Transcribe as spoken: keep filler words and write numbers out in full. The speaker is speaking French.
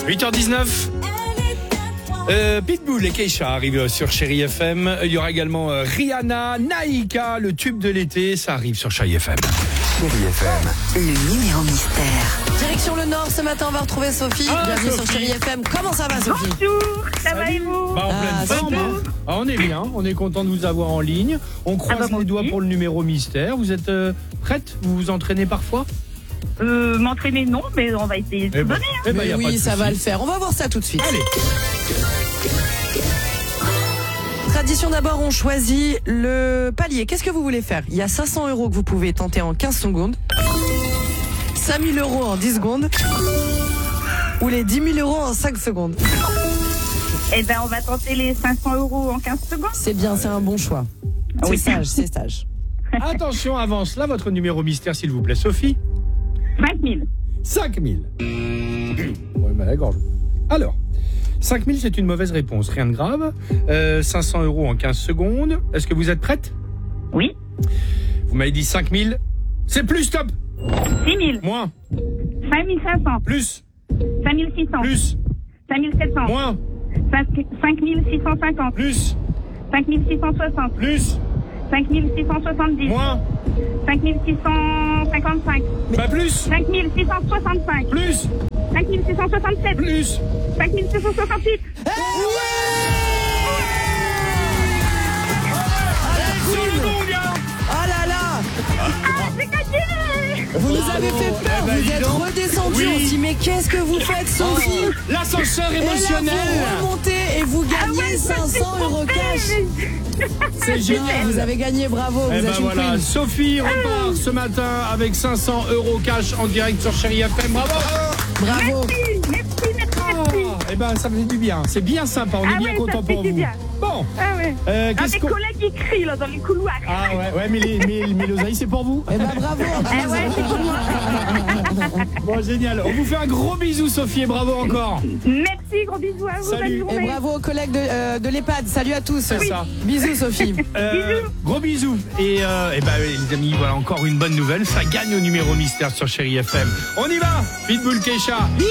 huit heures dix-neuf. Euh, Pitbull et Keisha arrivent sur Chérie F M. Il y aura également euh, Rihanna, Naïka, le tube de l'été. Ça arrive sur Chérie F M. Chérie F M, le numéro mystère. Direction le Nord, ce matin, on va retrouver Sophie. Ah, Bienvenue Sophie. sur Chérie F M. Comment ça va, Sophie? Bonjour, ça Salut. va et vous? Bah, en Ah, pleine forme. super. Hein. Ah, on est bien, on est content de vous avoir en ligne. On croise Ah bah, moi les doigts aussi. pour le numéro mystère. Vous êtes euh, prête? Vous vous entraînez parfois? euh, M'entraîner, non, mais on va essayer de Eh se ben, donner. Hein. eh ben, Mais y a pas oui, de ça souci. va le faire. On va voir ça tout de suite. Allez. Tradition d'abord, on choisit le palier. Qu'est-ce que vous voulez faire? Il y a cinq cents euros que vous pouvez tenter en quinze secondes, cinq mille euros en dix secondes ou les dix mille euros en cinq secondes. Eh ben, on va tenter les cinq cents euros en quinze secondes. C'est bien, c'est un bon choix. C'est Oui. sage, c'est sage. Attention, avance là votre numéro mystère, s'il vous plaît, Sophie. cinq mille. cinq mille. Ouais, mal à la gorge. Alors, cinq mille, c'est une mauvaise réponse. Rien de grave. Euh, cinq cents euros en quinze secondes. Est-ce que vous êtes prête? Oui. Vous m'avez dit cinq mille. C'est plus, stop. six mille. Moins. cinq mille cinq cents. Plus. cinq mille six cents. Plus. cinq mille sept cents. Moins. cinq mille six cent cinquante. Plus. cinq mille six cent soixante. Plus. cinq mille six cent soixante-dix. Moins. cinq mille six cent cinquante-cinq. Pas plus. cinq mille six cent soixante-cinq. Plus. cinq mille six cent soixante-sept. Plus. cinq mille six cent soixante-huit. Sur le bon, gars. Oh là là, Ah, j'ai gagné! vous nous avez fait peur, Eh ben, vous dis êtes donc. redescendu. Oui. On se dit, mais qu'est-ce que vous faites, Sophie? L'ascenseur Et là, émotionnel. vous remontez et vous gagnez cinq cents euros cash. C'est Non, génial. vous avez gagné, bravo, Eh vous ben êtes une voilà, queen. Sophie repart ce matin avec cinq cents euros cash en direct sur Chérie F M. Bravo. Bravo. Merci, merci, merci, merci. Eh ben ça fait du bien. C'est bien sympa. On est Ah bien ouais, content ça fait pour du vous. bien. Bon. Ah ouais. Euh, Ah, qu'est-ce mes qu'on... collègues ils crient là dans les couloirs. Ah ouais, ouais, mais les, mais, mais l'oseille, c'est pour vous. Eh ben bravo. Ah ouais, c'est pour moi. Bon, génial. On vous fait un gros bisou, Sophie, et bravo encore. Merci, gros bisous à vous. Salut. Bonne Et journée. bravo aux collègues de, euh, de l'EHPAD. Salut à tous. C'est ça. Bisous, Sophie. Euh, gros bisous. Et, euh, et ben, les amis, voilà encore une bonne nouvelle. Ça gagne au numéro mystère sur Chérie F M. On y va. Pitbull, Keisha.